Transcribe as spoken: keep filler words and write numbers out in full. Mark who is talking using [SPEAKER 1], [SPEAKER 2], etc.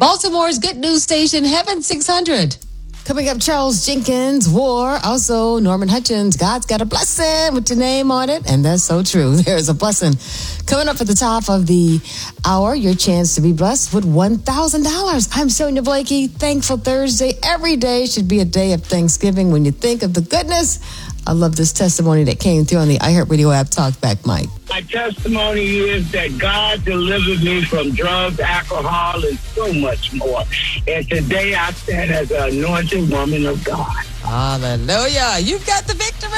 [SPEAKER 1] Baltimore's good news station, Heaven six hundred. Coming up, Charles Jenkins, War. Also, Norman Hutchins, God's Got a Blessing with your name on it. And that's so true. There's a blessing. Coming up at the top of the hour, your chance to be blessed with one thousand dollars. I'm Sonia Blakey. Thankful Thursday. Every day should be a day of Thanksgiving when you think of the goodness. I love this testimony that came through on the iHeartRadio app. Talk back, Mike.
[SPEAKER 2] My testimony is that God delivered me from drugs, alcohol, and so much more. And today I stand as an anointed woman of God.
[SPEAKER 1] Hallelujah. You've got the victory.